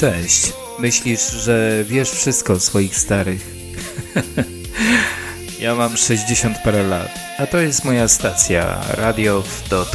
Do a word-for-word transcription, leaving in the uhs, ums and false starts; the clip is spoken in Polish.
Cześć. Myślisz, że wiesz wszystko o swoich starych? Ja mam sześćdziesiąt parę lat, a to jest moja stacja radio dot